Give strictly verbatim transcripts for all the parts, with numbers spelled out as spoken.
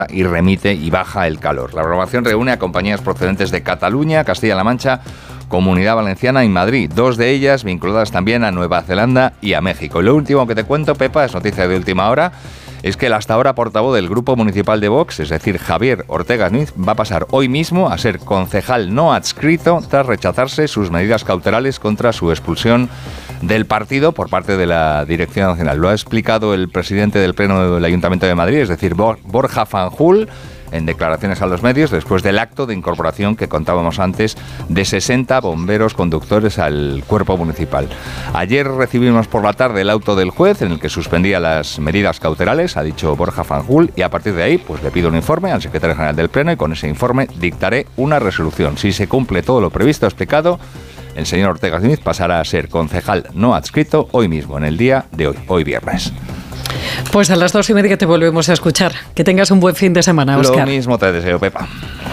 y remite y baja el calor. La programación reúne a compañías procedentes de Cataluña, Castilla-La Mancha, Comunidad Valenciana y Madrid, dos de ellas vinculadas también a Nueva Zelanda y a México. Y lo último que te cuento, Pepa, es noticia de última hora, es que el hasta ahora portavoz del Grupo Municipal de Vox, es decir, Javier Ortega Smith, va a pasar hoy mismo a ser concejal no adscrito tras rechazarse sus medidas cautelares contra su expulsión del partido por parte de la Dirección Nacional. Lo ha explicado el presidente del Pleno del Ayuntamiento de Madrid, es decir, Borja Fanjul, en declaraciones a los medios después del acto de incorporación que contábamos antes de sesenta bomberos conductores al cuerpo municipal. Ayer recibimos por la tarde el auto del juez en el que suspendía las medidas cautelares, ha dicho Borja Fanjul, y a partir de ahí pues le pido un informe al secretario general del Pleno y con ese informe dictaré una resolución. Si se cumple todo lo previsto explicado, el señor Ortega Smith pasará a ser concejal no adscrito hoy mismo, en el día de hoy, hoy viernes. Pues a las dos y media te volvemos a escuchar. Que tengas un buen fin de semana, Óscar. Lo mismo te deseo, Pepa.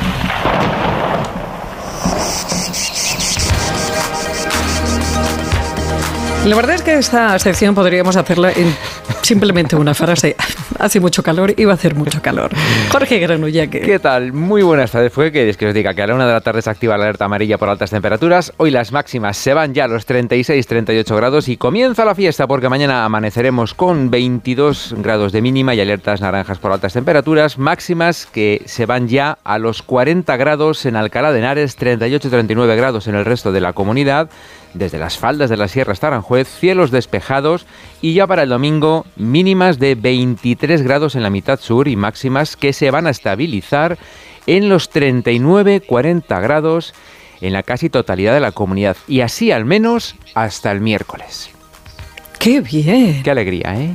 La verdad es que esta sección podríamos hacerla en simplemente una frase. Hace mucho calor y va a hacer mucho calor. Jorge Granullaque. ¿Qué tal? Muy buenas tardes. ¿Fue que es que os diga que a la una de la tarde se activa la alerta amarilla por altas temperaturas? Hoy las máximas se van ya a los treinta y seis, treinta y ocho grados y comienza la fiesta porque mañana amaneceremos con veintidós grados de mínima y alertas naranjas por altas temperaturas. Máximas que se van ya a los cuarenta grados en Alcalá de Henares, treinta y ocho, treinta y nueve grados en el resto de la comunidad. Desde las faldas de la Sierra hasta Aranjuez, cielos despejados y ya para el domingo mínimas de veintitrés grados en la mitad sur y máximas que se van a estabilizar en los treinta y nueve, cuarenta grados en la casi totalidad de la comunidad y así al menos hasta el miércoles. ¡Qué bien! ¡Qué alegría, eh!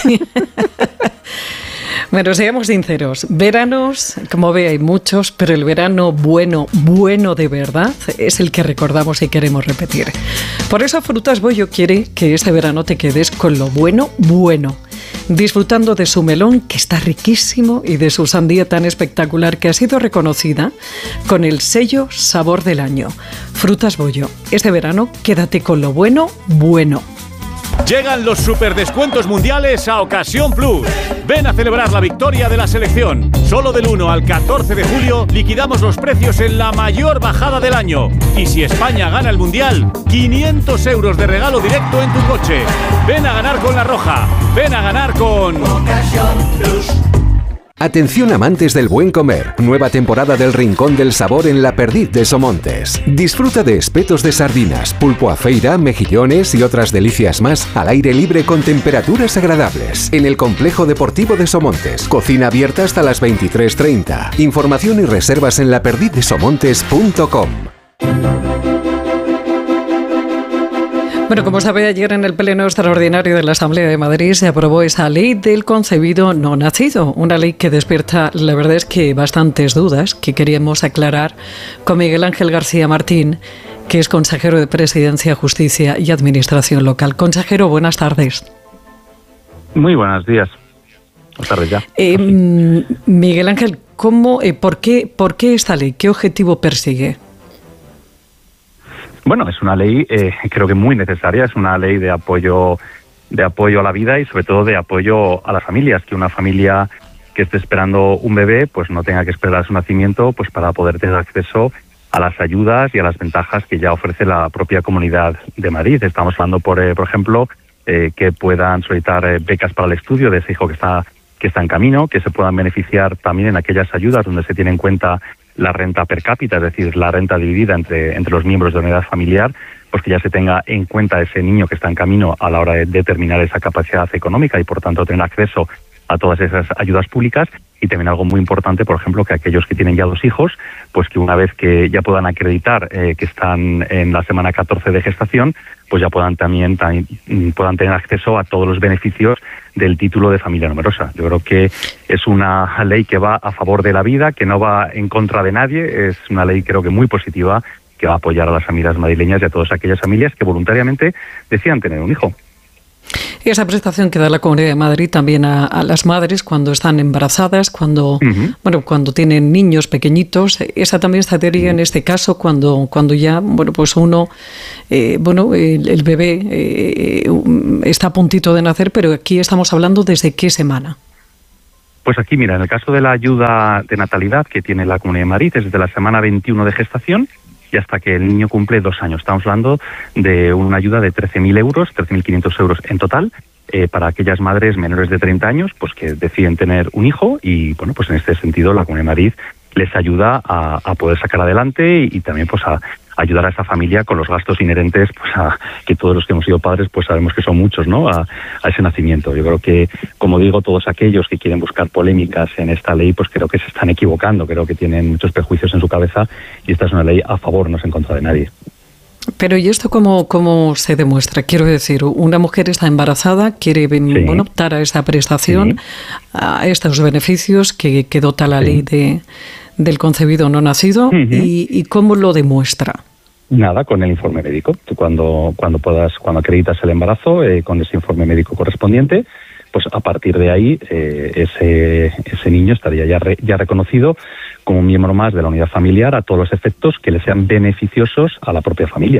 Bueno, seamos sinceros, veranos, como ve, hay muchos, pero el verano bueno, bueno de verdad, es el que recordamos y queremos repetir. Por eso Frutas Bollo quiere que este verano te quedes con lo bueno, bueno, disfrutando de su melón, que está riquísimo, y de su sandía tan espectacular que ha sido reconocida con el sello Sabor del Año. Frutas Bollo, este verano quédate con lo bueno, bueno. Llegan los superdescuentos mundiales a Ocasión Plus. Ven a celebrar la victoria de la selección. Solo del uno al catorce de julio liquidamos los precios en la mayor bajada del año. Y si España gana el mundial, quinientos euros de regalo directo en tu coche. Ven a ganar con La Roja. Ven a ganar con Ocasión Plus. Atención amantes del buen comer, nueva temporada del Rincón del Sabor en La Perdiz de Somontes. Disfruta de espetos de sardinas, pulpo a feira, mejillones y otras delicias más al aire libre con temperaturas agradables. En el Complejo Deportivo de Somontes, cocina abierta hasta las veintitrés treinta. Información y reservas en la perdiz de somontes punto com. Bueno, como sabe, ayer en el Pleno Extraordinario de la Asamblea de Madrid se aprobó esa ley del concebido no nacido, una ley que despierta, la verdad es que bastantes dudas que queríamos aclarar con Miguel Ángel García Martín, que es consejero de Presidencia, Justicia y Administración Local. Consejero, buenas tardes. Muy buenos días. Buenas tardes ya. Eh, Miguel Ángel, ¿cómo, eh, por qué, por qué esta ley? ¿Qué objetivo persigue? Bueno, es una ley, eh, creo que muy necesaria, es una ley de apoyo, de apoyo a la vida y sobre todo de apoyo a las familias, que una familia que esté esperando un bebé, pues no tenga que esperar a su nacimiento, pues para poder tener acceso a las ayudas y a las ventajas que ya ofrece la propia Comunidad de Madrid. Estamos hablando, por, eh, por ejemplo, eh, que puedan solicitar eh, becas para el estudio de ese hijo que está, que está en camino, que se puedan beneficiar también en aquellas ayudas donde se tiene en cuenta la renta per cápita, es decir, la renta dividida entre, entre los miembros de la unidad familiar, pues que ya se tenga en cuenta ese niño que está en camino a la hora de determinar esa capacidad económica y, por tanto, tener acceso a todas esas ayudas públicas. Y también algo muy importante, por ejemplo, que aquellos que tienen ya dos hijos, pues que una vez que ya puedan acreditar eh, que están en la semana catorce de gestación, pues ya puedan también, también puedan tener acceso a todos los beneficios del título de familia numerosa. Yo creo que es una ley que va a favor de la vida, que no va en contra de nadie, es una ley creo que muy positiva, que va a apoyar a las familias madrileñas y a todas aquellas familias que voluntariamente decidan tener un hijo. Esa prestación que da la Comunidad de Madrid también a, a las madres cuando están embarazadas, cuando uh-huh. bueno, cuando tienen niños pequeñitos, esa también estaría uh-huh. en este caso cuando cuando ya bueno pues uno eh, bueno el, el bebé eh, está a puntito de nacer, pero aquí estamos hablando desde qué semana. Pues aquí, mira, en el caso de la ayuda de natalidad que tiene la Comunidad de Madrid, es desde la semana veintiuno de gestación y hasta que el niño cumple dos años. Estamos hablando de una ayuda de trece mil euros, trece mil quinientos euros en total, eh, para aquellas madres menores de treinta años pues que deciden tener un hijo y, bueno, pues en este sentido la Comunidad de Madrid les ayuda a, a poder sacar adelante y, y también pues a ayudar a esa familia con los gastos inherentes pues a que todos los que hemos sido padres pues sabemos que son muchos, ¿no? A, a ese nacimiento. Yo creo que, como digo, todos aquellos que quieren buscar polémicas en esta ley pues creo que se están equivocando, creo que tienen muchos prejuicios en su cabeza y esta es una ley a favor, no es en contra de nadie. Pero ¿y esto cómo, cómo se demuestra? Quiero decir, una mujer está embarazada, quiere sí. bueno, optar a esa prestación, sí. a estos beneficios que, que dota la sí. ley de, del concebido no nacido, uh-huh. y, y ¿cómo lo demuestra? Nada, con el informe médico. Tú cuando, cuando puedas, cuando acreditas el embarazo, eh, con ese informe médico correspondiente, pues a partir de ahí eh, ese, ese niño estaría ya, re, ya reconocido como un miembro más de la unidad familiar a todos los efectos que le sean beneficiosos a la propia familia.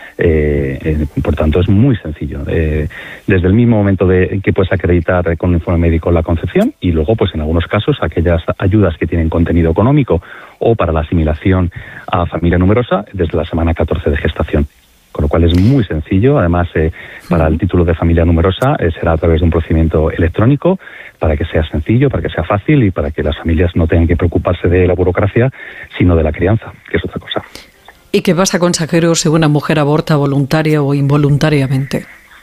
Eh, eh, por tanto, es muy sencillo. Eh, desde el mismo momento de, en que puedes acreditar con un informe médico la concepción y luego, pues en algunos casos, aquellas ayudas que tienen contenido económico o para la asimilación a familia numerosa desde la semana catorce de gestación. Con lo cual es muy sencillo. Además, eh, para el título de familia numerosa eh, será a través de un procedimiento electrónico para que sea sencillo, para que sea fácil y para que las familias no tengan que preocuparse de la burocracia, sino de la crianza, que es otra cosa. ¿Y qué pasa, consejero, si una mujer aborta voluntaria o involuntariamente?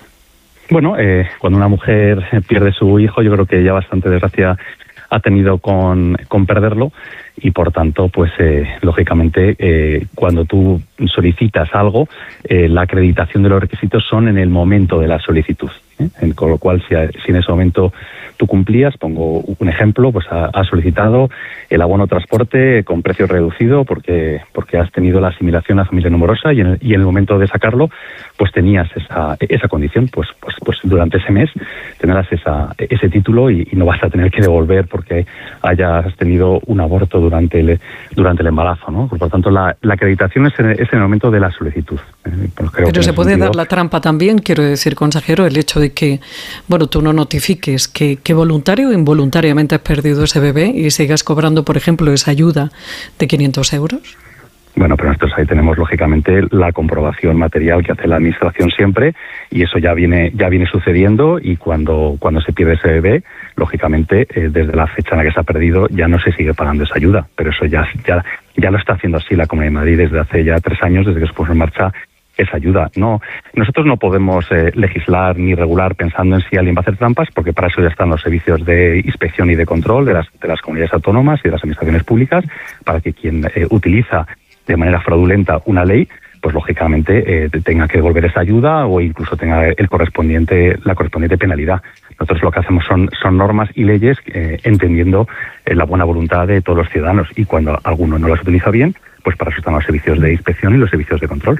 Bueno, eh, cuando una mujer pierde su hijo, yo creo que ya bastante desgracia ha tenido con, con perderlo y por tanto, pues eh, lógicamente, eh, cuando tú solicitas algo, eh, la acreditación de los requisitos son en el momento de la solicitud. ¿eh? Con lo cual, si, si en ese momento tú cumplías, pongo un ejemplo, pues ha, ha solicitado el abono transporte con precio reducido porque porque has tenido la asimilación a familia numerosa y en el, y en el momento de sacarlo, pues tenías esa esa condición, pues pues pues durante ese mes tendrás esa ese título y, y no vas a tener que devolver porque hayas tenido un aborto durante el durante el embarazo, ¿no? Por lo tanto, la, la acreditación es en, es en el momento de la solicitud. Eh, pues creo Pero que se puede sentido, dar la trampa también, quiero decir, consejero, el hecho de que, bueno, tú no notifiques que, que voluntario o involuntariamente has perdido ese bebé y sigas cobrando, por ejemplo, esa ayuda de quinientos euros. Bueno, pero nosotros ahí tenemos lógicamente la comprobación material que hace la administración siempre y eso ya viene ya viene sucediendo y cuando cuando se pierde ese bebé, lógicamente eh, desde la fecha en la que se ha perdido ya no se sigue pagando esa ayuda, pero eso ya ya ya lo está haciendo así la Comunidad de Madrid desde hace ya tres años desde que se puso en marcha esa ayuda. No, nosotros no podemos eh, legislar ni regular pensando en si alguien va a hacer trampas, porque para eso ya están los servicios de inspección y de control de las de las comunidades autónomas y de las administraciones públicas, para que quien eh, utiliza de manera fraudulenta una ley, pues lógicamente eh, tenga que devolver esa ayuda o incluso tenga el correspondiente la correspondiente penalidad. Nosotros lo que hacemos son son normas y leyes eh, entendiendo eh, la buena voluntad de todos los ciudadanos y cuando alguno no las utiliza bien, pues para eso están los servicios de inspección y los servicios de control.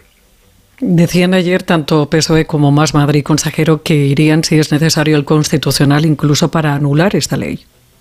Decían ayer tanto P S O E como Más Madrid, consejero, que irían, si es necesario, al Constitucional incluso para anular esta ley.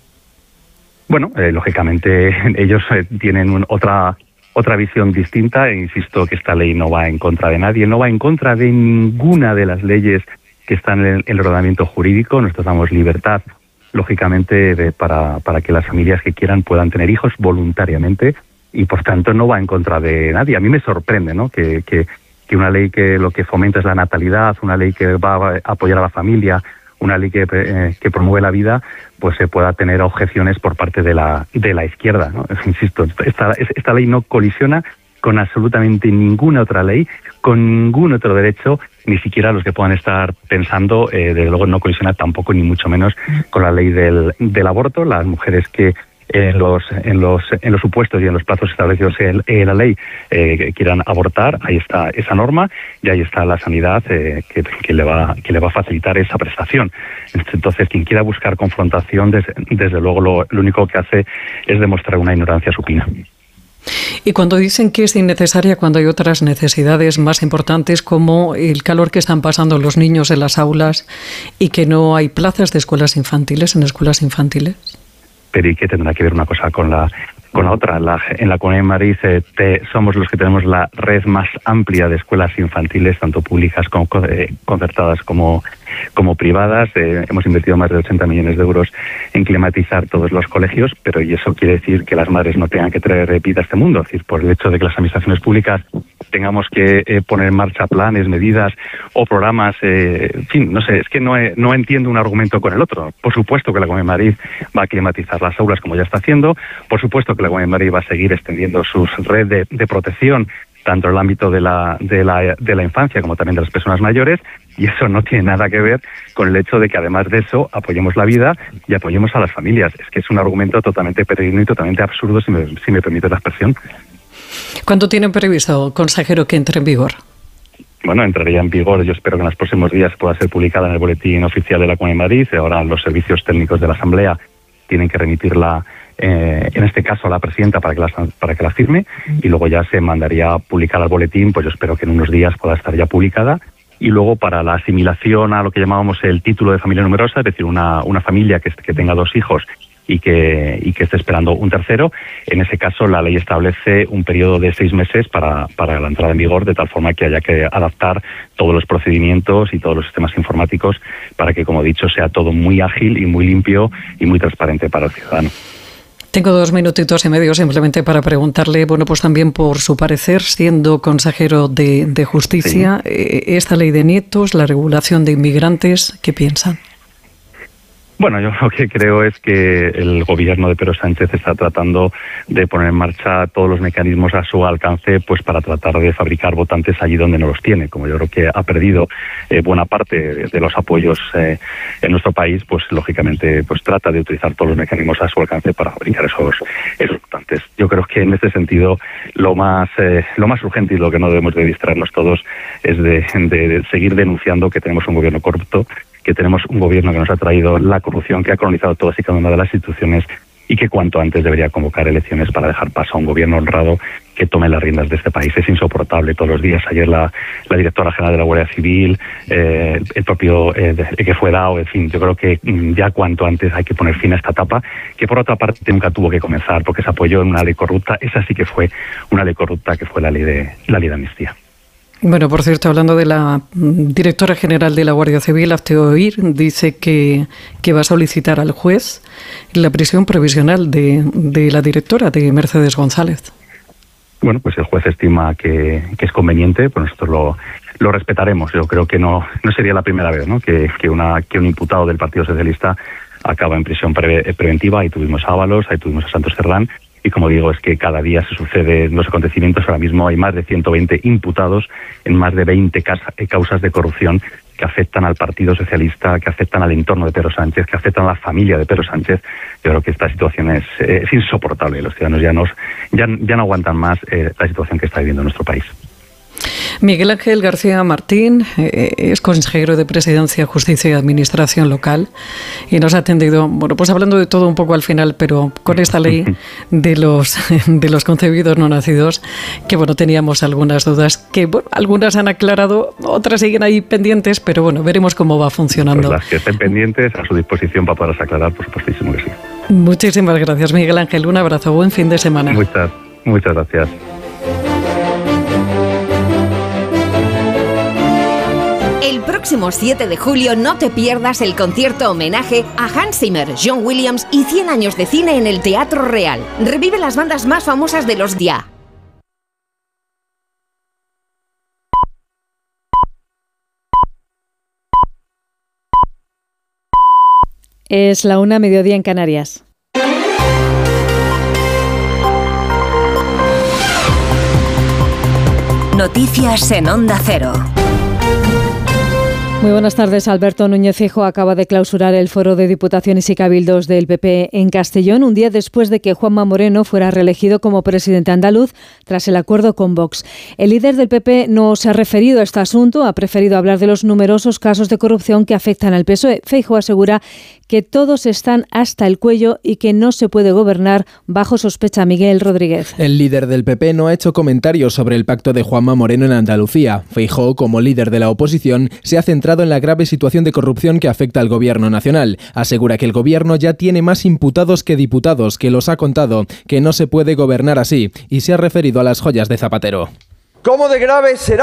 Bueno, eh, lógicamente ellos eh, tienen un, otra otra visión distinta e insisto que esta ley no va en contra de nadie, no va en contra de ninguna de las leyes que están en el, en el ordenamiento jurídico. Nosotros damos libertad, lógicamente, de, para, para que las familias que quieran puedan tener hijos voluntariamente y por tanto no va en contra de nadie. A mí me sorprende, ¿no?, que, que que una ley que lo que fomenta es la natalidad, una ley que va a apoyar a la familia, una ley que, eh, que promueve la vida, pues se pueda tener objeciones por parte de la de la izquierda, ¿no? Insisto, esta, esta ley no colisiona con absolutamente ninguna otra ley, con ningún otro derecho, ni siquiera los que puedan estar pensando, eh, desde luego no colisiona tampoco, ni mucho menos, con la ley del, del aborto. Las mujeres que en los en los en los supuestos y en los plazos establecidos en, en la ley eh, que quieran abortar, ahí está esa norma y ahí está la sanidad eh, que, que le va que le va a facilitar esa prestación. Entonces, quien quiera buscar confrontación, desde, desde luego lo, lo único que hace es demostrar una ignorancia supina. Y cuando dicen que es innecesaria, cuando hay otras necesidades más importantes como el calor que están pasando los niños en las aulas y que no hay plazas de escuelas infantiles en escuelas infantiles. Pero ¿y qué tendrá que ver una cosa con la con la otra. La, en la Comunidad de Madrid eh, te, somos los que tenemos la red más amplia de escuelas infantiles, tanto públicas como eh, concertadas como, como privadas. Eh, hemos invertido más de ochenta millones de euros en climatizar todos los colegios, pero y eso quiere decir que las madres no tengan que traer vida a este mundo. Es decir, por el hecho de que las administraciones públicas tengamos que eh, poner en marcha planes, medidas o programas, eh, en fin, no sé, es que no, he, no entiendo un argumento con el otro. Por supuesto que la Comunidad de Madrid va a climatizar las aulas como ya está haciendo, por supuesto que la Comunidad de Madrid va a seguir extendiendo su red de, de protección, tanto en el ámbito de la, de, la, de la infancia como también de las personas mayores, y eso no tiene nada que ver con el hecho de que además de eso apoyemos la vida y apoyemos a las familias. Es que es un argumento totalmente peregrino y totalmente absurdo, si me, si me permite la expresión. ¿Cuándo tienen previsto, consejero, que entre en vigor? Bueno, entraría en vigor, yo espero que en los próximos días pueda ser publicada en el boletín oficial de la Comunidad de Madrid. Ahora los servicios técnicos de la Asamblea tienen que remitirla, eh, en este caso a la presidenta, para que la, para que la firme, y luego ya se mandaría a publicar al boletín, pues yo espero que en unos días pueda estar ya publicada. Y luego para la asimilación a lo que llamábamos el título de familia numerosa, es decir, una, una familia que, que tenga dos hijos y que, y que esté esperando un tercero, en ese caso la ley establece un periodo de seis meses para, para la entrada en vigor, de tal forma que haya que adaptar todos los procedimientos y todos los sistemas informáticos para que, como he dicho, sea todo muy ágil y muy limpio y muy transparente para el ciudadano. Tengo dos minutitos y medio simplemente para preguntarle, bueno, pues también por su parecer, siendo consejero de, de Justicia, sí. Esta ley de nietos, la regulación de inmigrantes, ¿qué piensan? Bueno, yo lo que creo es que el gobierno de Pedro Sánchez está tratando de poner en marcha todos los mecanismos a su alcance, pues para tratar de fabricar votantes allí donde no los tiene. Como yo creo que ha perdido eh, buena parte de, de los apoyos eh, en nuestro país, pues lógicamente pues trata de utilizar todos los mecanismos a su alcance para fabricar esos, esos votantes. Yo creo que en este sentido lo más eh, lo más urgente y lo que no debemos de distraernos todos es de, de, de seguir denunciando que tenemos un gobierno corrupto, que tenemos un gobierno que nos ha traído la corrupción, que ha colonizado todas y cada una de las instituciones, y que cuanto antes debería convocar elecciones para dejar paso a un gobierno honrado que tome las riendas de este país. Es insoportable todos los días. Ayer la, la directora general de la Guardia Civil, eh, el propio eh, que fue dado, en fin, yo creo que ya cuanto antes hay que poner fin a esta etapa, que por otra parte nunca tuvo que comenzar, porque se apoyó en una ley corrupta. Esa sí que fue una ley corrupta, que fue la ley de la ley de amnistía. Bueno, por cierto, hablando de la directora general de la Guardia Civil, Hazte Oír, dice que, que va a solicitar al juez la prisión provisional de, de la directora, de Mercedes González. Bueno, pues el juez estima que, que es conveniente, pues nosotros lo, lo respetaremos. Yo creo que no no sería la primera vez, ¿no?, que, que, una, que un imputado del Partido Socialista acaba en prisión pre, preventiva. Ahí tuvimos a Ábalos, ahí tuvimos a Santos Cerdán. Y como digo, es que cada día se suceden los acontecimientos. Ahora mismo hay más de ciento veinte imputados en más de veinte causas de corrupción que afectan al Partido Socialista, que afectan al entorno de Pedro Sánchez, que afectan a la familia de Pedro Sánchez. Yo creo que esta situación es, es insoportable. Los ciudadanos ya, nos, ya, ya no aguantan más eh, la situación que está viviendo nuestro país. Miguel Ángel García Martín eh, es consejero de Presidencia, Justicia y Administración Local y nos ha atendido, bueno, pues hablando de todo un poco al final, pero con esta ley de los de los concebidos no nacidos, que bueno, teníamos algunas dudas, que bueno, algunas han aclarado, otras siguen ahí pendientes, pero bueno, veremos cómo va funcionando. Pues las que estén pendientes, a su disposición para poderlas aclarar, por supuestísimo que sí. Muchísimas gracias, Miguel Ángel, un abrazo, buen fin de semana. Muchas, muchas gracias. El próximo siete de julio no te pierdas el concierto homenaje a Hans Zimmer, John Williams y cien años de cine en el Teatro Real. Revive las bandas más famosas de los día. Es la una, mediodía en Canarias. Noticias en Onda Cero. Muy buenas tardes. Alberto Núñez Feijóo acaba de clausurar el foro de diputaciones y cabildos del P P en Castellón, un día después de que Juanma Moreno fuera reelegido como presidente andaluz tras el acuerdo con Vox. El líder del P P no se ha referido a este asunto, ha preferido hablar de los numerosos casos de corrupción que afectan al P S O E. Feijóo asegura que todos están hasta el cuello y que no se puede gobernar bajo sospecha. Miguel Rodríguez. El líder del P P no ha hecho comentarios sobre el pacto de Juanma Moreno en Andalucía. Feijóo, como líder de la oposición, se ha centrado centrado en la grave situación de corrupción que afecta al gobierno nacional. Asegura que el gobierno ya tiene más imputados que diputados, que los ha contado, que no se puede gobernar así, y se ha referido a las joyas de Zapatero. ¿Cómo de grave será